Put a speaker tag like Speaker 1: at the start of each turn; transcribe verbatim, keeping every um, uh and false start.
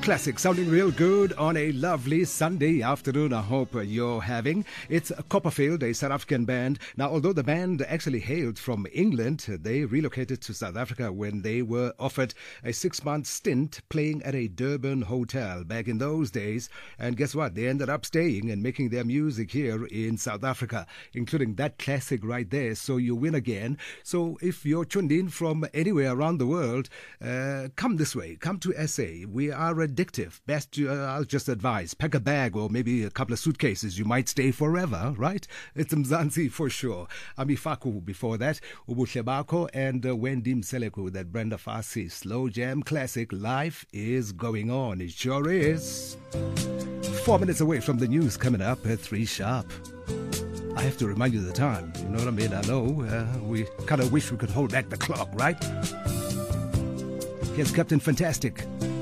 Speaker 1: Classic, sounding real good on a lovely Sunday afternoon. I hope you're having. It's Copperfield, a South African band. Now, although the band actually hailed from England, they relocated to South Africa when they were offered a six-month stint playing at a Durban hotel back in those days. And guess what? They ended up staying and making their music here in South Africa, including that classic right there, So You Win Again. So if you're tuned in from anywhere around the world, uh, come this way. Come to S A. We are addictive. Best, uh, I'll just advise, pack a bag or maybe a couple of suitcases. You might stay forever, right? It's Mzansi for sure. Amifaku before that, Ubuhle Bakho, and uh, Wendy Mseleku with that Brenda Fassie slow jam classic. Life is going on. It sure is. Four minutes away from the news coming up at three sharp. I have to remind you the time. You know what I mean? I know uh, we kind of wish we could hold back the clock, right? Here's Captain Fantastic.